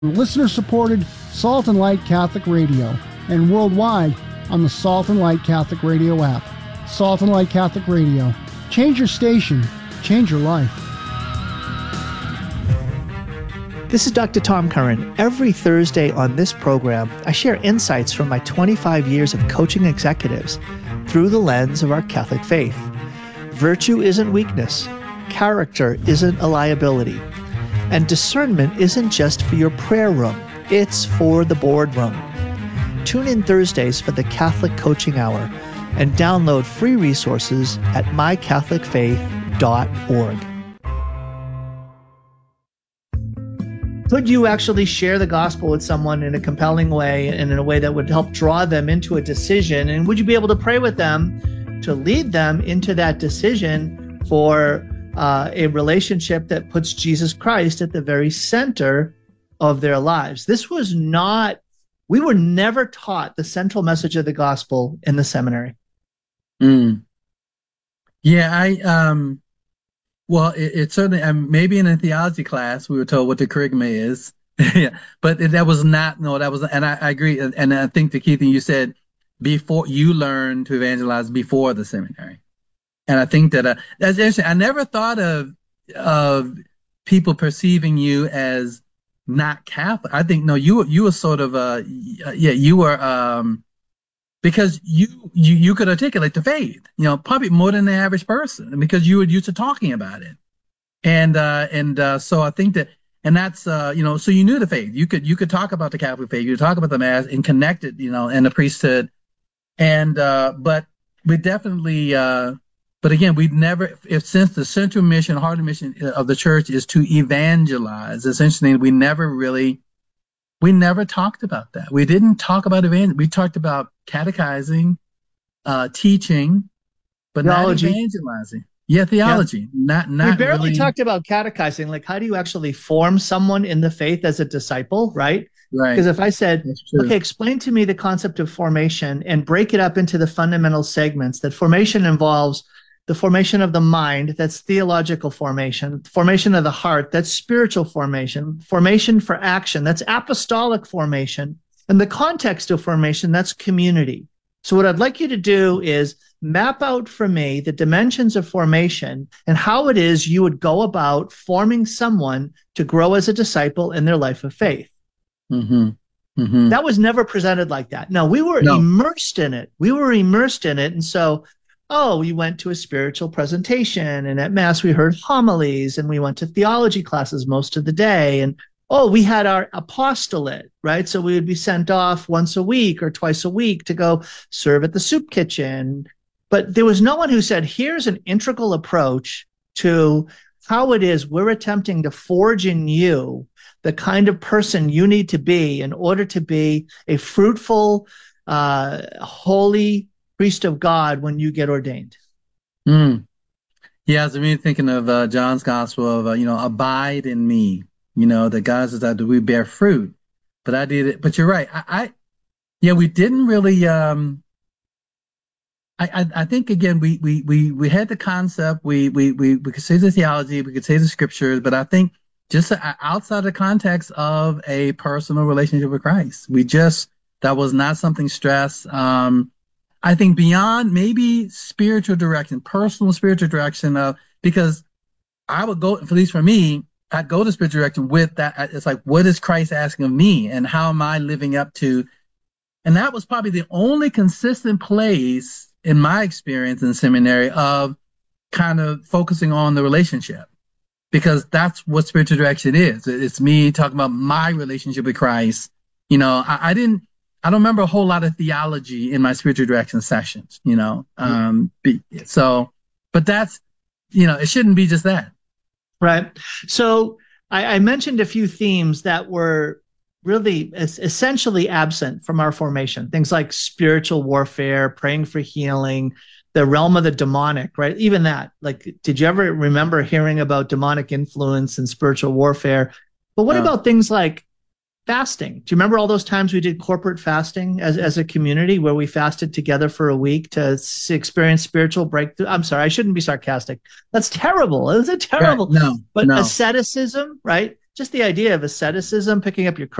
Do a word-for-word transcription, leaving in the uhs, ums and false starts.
listener-supported Salt and Light Catholic Radio, and worldwide on the Salt and Light Catholic Radio app. Salt and Light Catholic Radio. Change your station. Change your life. This is Doctor Tom Curran. Every Thursday on this program, I share insights from my twenty-five years of coaching executives through the lens of our Catholic faith. Virtue isn't weakness. Character isn't a liability. And discernment isn't just for your prayer room. It's for the boardroom. Tune in Thursdays for the Catholic Coaching Hour and download free resources at my catholic faith dot org. Could you actually share the gospel with someone in a compelling way and in a way that would help draw them into a decision? And would you be able to pray with them to lead them into that decision for uh, a relationship that puts Jesus Christ at the very center of their lives? This was not, we were never taught the central message of the gospel in the seminary. Mm. Yeah, I, um, well, it, it certainly, um, maybe in a theology class, we were told what the charisma is. Yeah, but it, that was not, no, that was, and I, I agree. And, and I think the key thing you said, before you learn to evangelize before the seminary. And I think that uh, that's interesting. I never thought of of people perceiving you as not Catholic. I think no, you you were sort of uh yeah you were um because you you you could articulate the faith, you know, probably more than the average person, because you were used to talking about it, and uh, and uh, so I think that and that's uh you know so you knew the faith. You could you could talk about the Catholic faith, you could talk about the Mass and connect it, you know, and the priesthood, and uh, but we definitely. Uh, But again, we've never, if since the central mission, heart of mission of the church is to evangelize, essentially, we never really, we never talked about that. We didn't talk about evangel. We talked about catechizing, uh, teaching, but theology. Not evangelizing. Yeah, theology. Yeah. Not, not. We barely really... talked about catechizing. Like, how do you actually form someone in the faith as a disciple, right? Right. Because if I said, okay, explain to me the concept of formation and break it up into the fundamental segments, that formation involves the formation of the mind, that's theological formation, formation of the heart, that's spiritual formation, formation for action, that's apostolic formation, and the context of formation, that's community. So what I'd like you to do is map out for me the dimensions of formation and how it is you would go about forming someone to grow as a disciple in their life of faith. Mm-hmm. Mm-hmm. That was never presented like that. No, we were no. immersed in it. We were immersed in it. And so oh, we went to a spiritual presentation, and at Mass we heard homilies, and we went to theology classes most of the day. And oh, we had our apostolate, right? So we would be sent off once a week or twice a week to go serve at the soup kitchen. But there was no one who said, here's an integral approach to how it is we're attempting to forge in you the kind of person you need to be in order to be a fruitful, uh, holy priest of God when you get ordained. Mm. Yeah, so me thinking of uh, John's gospel of, uh, you know, abide in me, you know, that God says that we bear fruit. But I did it. But you're right. I, I yeah, we didn't really. Um, I, I, I think again, we we we we had the concept. We we we we could say the theology, we could say the scriptures, but I think just outside the context of a personal relationship with Christ, we just that was not something stressed. Um, I think beyond maybe spiritual direction, personal spiritual direction, of because I would go, at least for me, I'd go to spiritual direction with that. It's like, what is Christ asking of me, and how am I living up to? And that was probably the only consistent place in my experience in seminary of kind of focusing on the relationship, because that's what spiritual direction is. It's me talking about my relationship with Christ. You know, I, I didn't. I don't remember a whole lot of theology in my spiritual direction sessions, you know. Um, so, but that's, you know, it shouldn't be just that. Right. So I, I mentioned a few themes that were really es- essentially absent from our formation. Things like spiritual warfare, praying for healing, the realm of the demonic, right? Even that, like, did you ever remember hearing about demonic influence and spiritual warfare? But what No. about things like fasting? Do you remember all those times we did corporate fasting as, as a community, where we fasted together for a week to s- experience spiritual breakthrough? I'm sorry, I shouldn't be sarcastic. That's terrible. It's a terrible. Right. No, but no. asceticism, right? just the idea of asceticism, picking up your